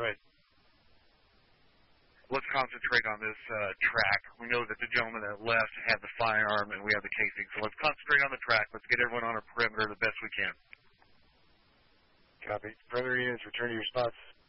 Right. Let's concentrate on this track. We know that the gentleman that left had the firearm and we have the casing, so let's concentrate on the track. Let's get everyone on our perimeter the best we can. Copy. Perimeter units, return to your spots.